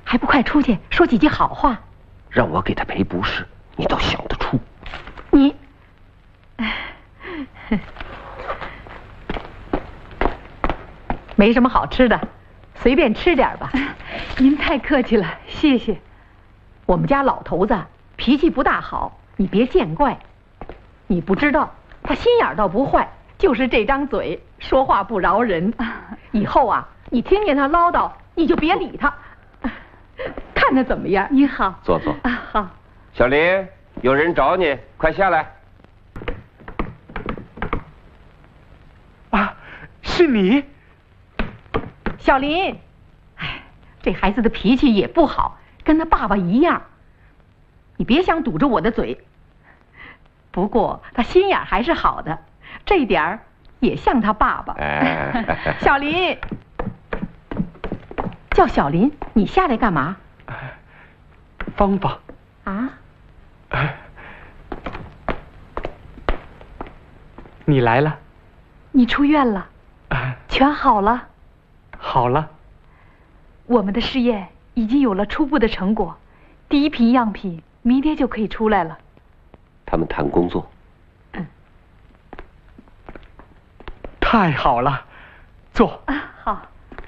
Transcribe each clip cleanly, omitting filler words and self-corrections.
还不快出去说几句好话？ 让我给他赔不是，你倒想得出。 你，没什么好吃的，随便吃点吧。您太客气了，谢谢。我们家老头子脾气不大好，你别见怪。你不知道，他心眼倒不坏，就是这张嘴说话不饶人。以后啊，你听见他唠叨，你就别理他。看他怎么样？你好， 坐坐。 啊，好。 小林，有人找你，快下来。 啊，是你， 小林。哎，这孩子的脾气也不好，跟他爸爸一样。你别想堵着我的嘴。不过他心眼还是好的，这点儿也像他爸爸。小林，叫小林，你下来干嘛？ 芳芳。 啊？ 你来了。 你出院了？全好了？ 好了。 我们的试验已经有了初步的成果，第一批样品明天就可以出来了。 他们谈工作。 太好了，坐。 啊，好。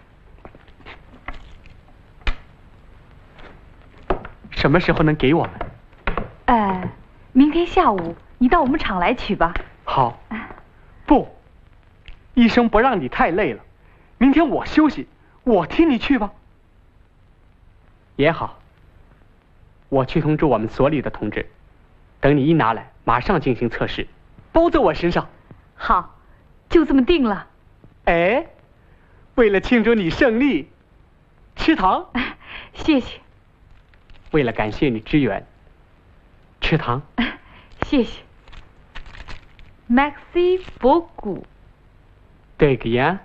什么时候能给我们？ 明天下午你到我们厂来取吧。 好。不，医生不让你太累了，明天我休息，我替你去吧。也好，我去通知我们所里的同志，等你一拿来，马上进行测试，包在我身上。 好，就这么定了。 哎，为了庆祝你胜利，吃糖。 谢谢。 为了感谢你支援，吃糖。 谢谢。Merci beaucoup。 对个呀。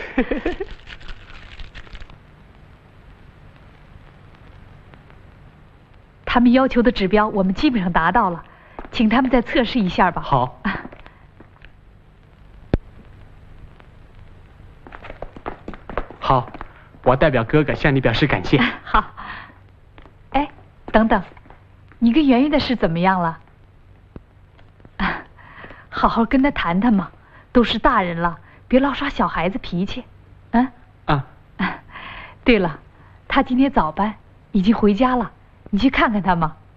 他们要求的指标我们基本上达到了，请他们再测试一下吧。 好。好，我代表哥哥向你表示感谢。 好。哎，等等，你跟圆圆的事怎么样了？好好跟他谈谈嘛，都是大人了，别老耍小孩子脾气。对了，他今天早班已经回家了，你去看看他吗？